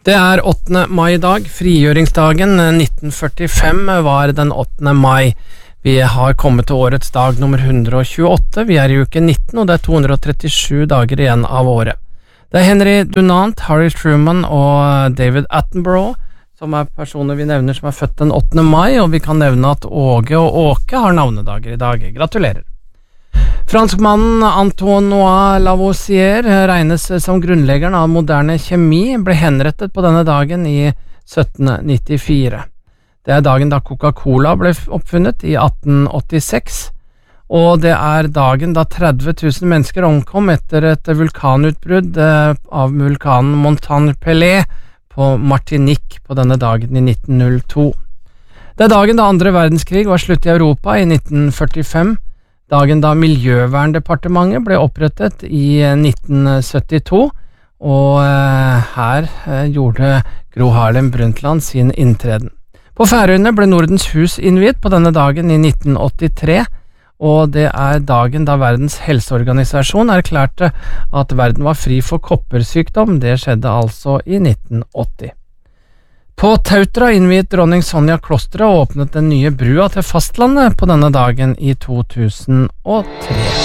Det 8. mai i dag, frigjøringsdagen 1945 var den 8. mai. Vi har kommet til årets dag nummer 128, vi i uke 19 og det 237 dager igjen av året. Det Henry Dunant, Harry Truman og David Attenborough som personer vi nevner som født den 8. mai, og vi kan nevne at Åge og Åke har navnedager i dag. Gratulerer! Franskmannen Antoine Lavoisier regnes som grunnleggeren av moderne kjemi, ble henrettet på denne dagen i 1794. Det dagen da Coca-Cola ble oppfunnet i 1886, og det dagen da 30 000 mennesker omkom etter et vulkanutbrudd av vulkanen Montagne-Pelée på Martinique på denne dagen i 1902. Det dagen da andre verdenskrig var slutt i Europa i 1945, dagen da Miljøverndepartementet ble opprettet i 1972, og her gjorde Gro Harlem Brundtland sin inntreden. På Færøyene ble Nordens hus innviet på denne dagen i 1983, og det dagen da Verdens helseorganisasjon erklærte at verden var fri for koppersykdom. Det skjedde altså i 1980. På Tautra innviet dronning Sonja klosteret og åpnet den nye brua til fastlandet på denne dagen i 2003.